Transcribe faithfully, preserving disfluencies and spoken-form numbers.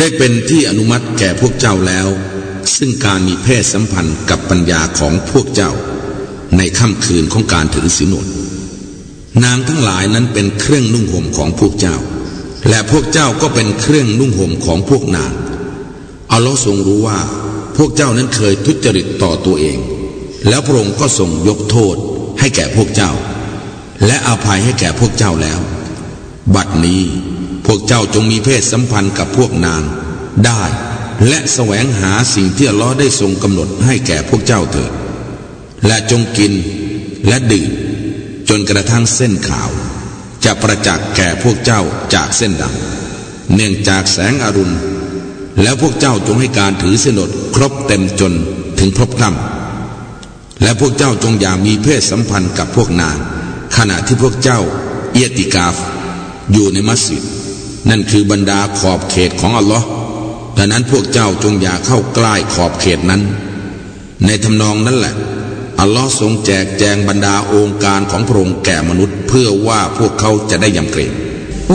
ได้เป็นที่อนุมัติแก่พวกเจ้าแล้วซึ่งการมีเพศสัมพันธ์กับปัญญาของพวกเจ้าในค่ำคืนของการถือศีลอดนางทั้งหลายนั้นเป็นเครื่องนุ่งห่มของพวกเจ้าและพวกเจ้าก็เป็นเครื่องนุ่งห่มของพวกนางอัลลอฮ์ทรงรู้ว่าพวกเจ้านั้นเคยทุจริตต่อตัวเองแล้วพระองค์ก็ทรงยกโทษให้แก่พวกเจ้าและอภัยให้แก่พวกเจ้าแล้วบัดนี้พวกเจ้าจงมีเพศสัมพันธ์กับพวกนางได้และแสวงหาสิ่งที่อัลลอฮ์ได้ทรงกำหนดให้แก่พวกเจ้าเถิดและจงกินและดื่มจนกระทั่งเส้นขาวจะประจักษ์แก่พวกเจ้าจากเส้นดำเนื่องจากแสงอรุณแล้วพวกเจ้าจงให้การถือศีลอดครบเต็มจนถึงพลบค่ำและพวกเจ้าจงอย่ามีเพศสัมพันธ์กับพวกนางขณะที่พวกเจ้าเอียติกาฟอยู่ในมัสยิดนั่นคือบรรดาขอบเขตของอัลลอฮ์ดังนั้นพวกเจ้าจงอย่าเข้าใกล้ขอบเขตนั้นในทำนองนั้นแหละอัลลอฮ์ทรงแจกแจงบรรดาองค์การของพระองค์แก่มนุษย์เพื่อว่าพวกเขาจะได้ยำเกรง